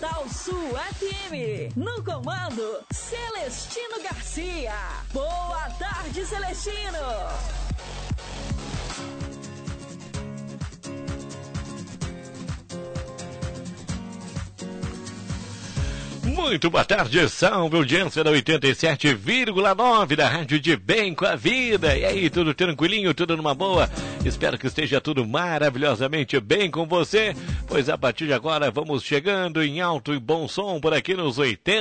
Total Sul FM. No comando, Celestino Garcia. Boa tarde, Celestino. Muito boa tarde, salve audiência da 87,9 da Rádio de Bem com a Vida. E aí, tudo tranquilinho, tudo numa boa? Espero que esteja tudo maravilhosamente bem com você, pois a partir de agora vamos chegando em alto e bom som por aqui nos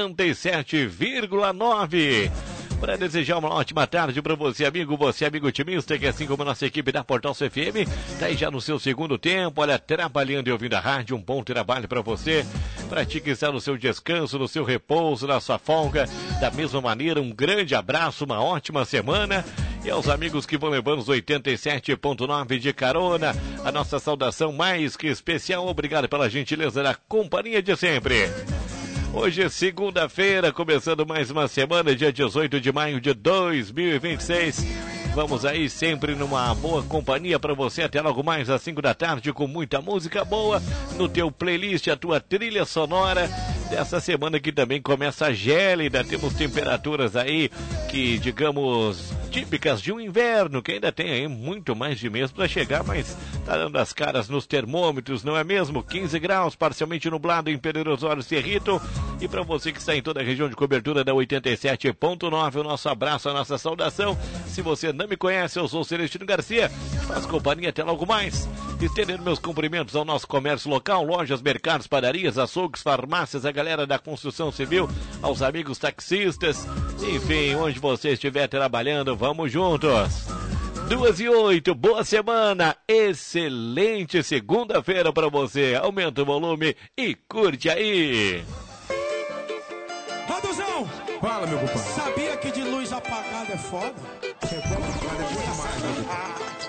87,9. Para desejar uma ótima tarde para você amigo otimista, que assim como a nossa equipe da Portal CFM, está aí já no seu segundo tempo, olha, trabalhando e ouvindo a rádio, um bom trabalho para você, para ti que está no seu descanso, no seu repouso, na sua folga, da mesma maneira, um grande abraço, uma ótima semana, e aos amigos que vão levando os 87.9 de carona, a nossa saudação mais que especial, obrigado pela gentileza da companhia de sempre. Hoje é segunda-feira, começando mais uma semana, dia 18 de maio de 2026. Vamos aí sempre numa boa companhia para você até logo mais às 5 da tarde com muita música boa no teu playlist, a tua trilha sonora dessa semana que também começa gélida. Temos temperaturas aí que, digamos, típicas de um inverno, que ainda tem aí muito mais de mês para chegar, mas tá dando as caras nos termômetros, não é mesmo? 15 graus, parcialmente nublado em Pereira Osório Cerrito. E para você que está em toda a região de cobertura da 87.9, o nosso abraço, a nossa saudação. Se você não me conhece, eu sou o Celestino Garcia, faço companhia até logo mais. Estendendo meus cumprimentos ao nosso comércio local, lojas, mercados, padarias, açougues, farmácias, a galera da construção civil, aos amigos taxistas, enfim, onde você estiver trabalhando, vamos juntos. 2:08, boa semana, excelente segunda-feira para você. Aumenta o volume e curte aí. Raduzão! Fala, meu compadre. Sabia que de luz apagada é foda? Você é apagada é muito mais, meu compadre.